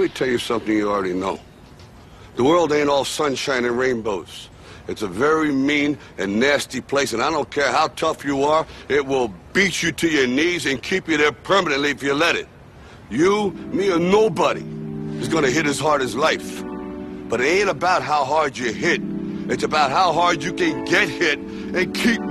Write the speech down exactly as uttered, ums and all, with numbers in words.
me tell you something you already know. The world ain't all sunshine and rainbows. It's a very mean and nasty place, and I don't care how tough you are, it will beat you to your knees and keep you there permanently if you let it. You, me, or nobody is gonna hit as hard as life. But it ain't about how hard you hit. It's about how hard you can get hit and keep